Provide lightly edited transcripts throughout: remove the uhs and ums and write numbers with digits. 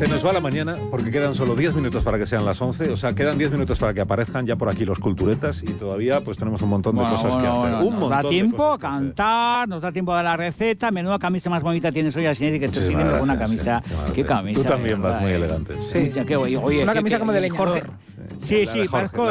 Se nos va la mañana porque quedan solo 10 minutos para que sean las 11. O sea, quedan 10 minutos para que aparezcan ya por aquí los culturetas y todavía pues tenemos un montón de cosas que hacer. Nos da tiempo a cantar, nos da tiempo a dar la receta. Menuda camisa más bonita tienes hoy, Asinetti, que te tienes una camisa. ¿Qué camisa? Tú también vas muy elegante. Sí. Una camisa como de leñador. Sí, parezco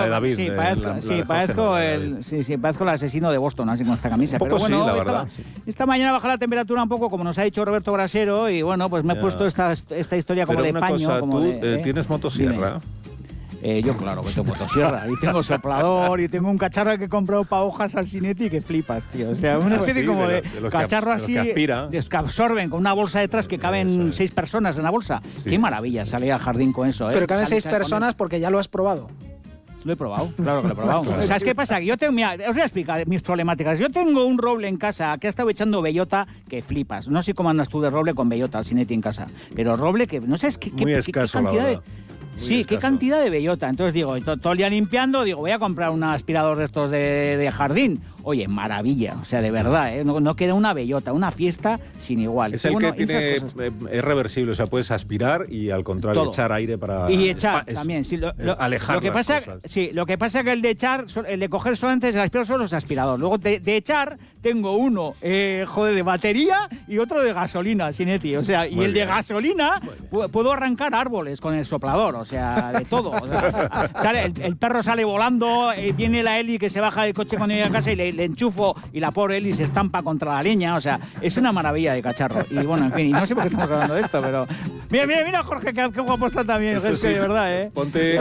el asesino de Boston, así con esta camisa. Un poco pero bueno, sí, la verdad. Esta mañana baja la temperatura un poco, como nos ha dicho Roberto Brasero, y bueno, pues me he puesto esta historia como pero de una paño. Cosa, como ¿tú tienes motosierra? Yo claro que tengo motosierra y tengo soplador y tengo un cacharro que he comprado para hojas al Asinetti que flipas, tío. O sea, una especie como de cacharro así que absorben con una bolsa detrás que caben 6 personas en la bolsa. Sí, qué maravilla salir al jardín con eso, ¿eh? Pero caben 6 personas porque ya lo has probado. Lo he probado, claro que lo he probado. ¿Sabes qué pasa? Yo tengo, mira, os voy a explicar mis problemáticas. Yo tengo un roble en casa que ha estado echando bellota que flipas. No sé cómo andas tú de roble con bellota, Asinetti, en casa. Pero roble que no sé qué cantidad de... Sí, qué cantidad de bellota. Entonces digo, todo el día limpiando, digo, voy a comprar un aspirador de estos de jardín. Oye, maravilla, o sea, de verdad, ¿eh? No queda una bellota, una fiesta sin igual. Es el que tiene, es reversible, o sea, puedes aspirar y al contrario todo. Echar aire para... Y echar también, sí, alejar lo que pasa, cosas. Sí, lo que pasa es que el de echar, el de coger solamente el aspirador son los aspiradores. Luego de echar tengo uno, de batería y otro de gasolina, Asinetti. O sea, y el de gasolina puedo arrancar árboles con el soplador, o sea, de todo. O sea, el perro sale volando, viene la Eli que se baja del coche cuando llega a casa y le enchufo y la pobre Eli se estampa contra la leña, o sea, es una maravilla de cacharro. Y bueno, en fin, y no sé por qué estamos hablando de esto, pero... Mira, Jorge, qué guapo está también, es que de verdad, ¿eh? Ponte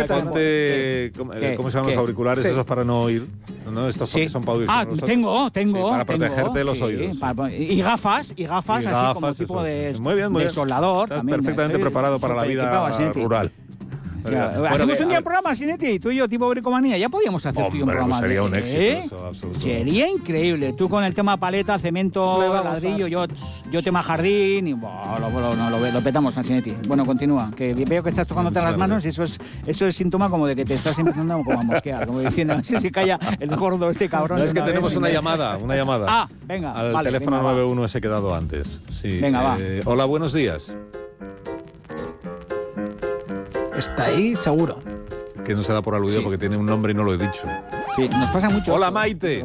¿cómo se llaman los auriculares esos para no oír? No, estos son para oír. Tengo. Para protegerte de los oídos. Y gafas, así como tipo de soldador. Estás perfectamente preparado para la vida rural. O sea, hacemos un día un programa, Asinetti, tú y yo, tipo bricomanía. Ya podíamos hacer tú y un programa. Sería un éxito, eso, absolutamente. Sería increíble. Tú con el tema paleta, cemento, ladrillo, yo tema jardín, y lo petamos, Asinetti. Bueno, continúa. Que veo que estás tocándote las manos y eso es síntoma como de que te estás empezando como a mosquear, como diciendo, si se calla el gordo este cabrón. No, es que tenemos una llamada. Ah, venga. Al teléfono 91 ese quedado antes. Sí. Venga, va. Hola, buenos días. Está ahí, seguro. Que no se da por aludido porque tiene un nombre y no lo he dicho. Sí, nos pasa mucho. Hola, Maite.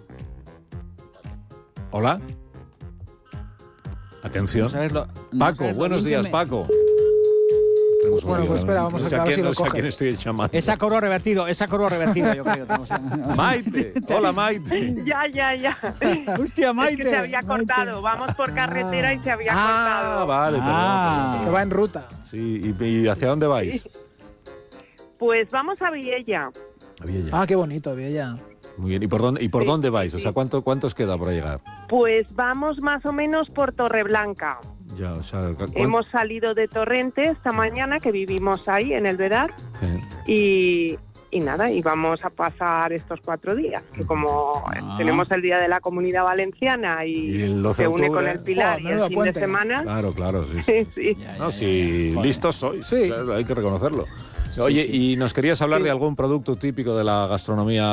Hola. Atención. Paco, buenos días, Paco. Bueno, pues espera, vamos a acabar si lo coge. ¿A quién estoy llamando? Esa coro revertido, yo creo. Maite, hola Maite. Ya. Hostia, Maite. Es que se había cortado, vamos por carretera y se había cortado. Vale, perdón. Que va en ruta. Sí, ¿y hacia dónde vais? Pues vamos a Viella. Qué bonito, Viella. Muy bien, ¿y por dónde vais? O sea, ¿cuánto os queda para llegar? Pues vamos más o menos por Torreblanca. Ya, o sea, hemos salido de Torrente esta mañana, que vivimos ahí en el Vedar. Sí. Y nada, y vamos a pasar estos 4 días, que como tenemos el Día de la Comunidad Valenciana y se une con el Pilar y el fin de semana. Claro, sí. Sí. Listos sois, claro, hay que reconocerlo. Oye, ¿y nos querías hablar de algún producto típico de la gastronomía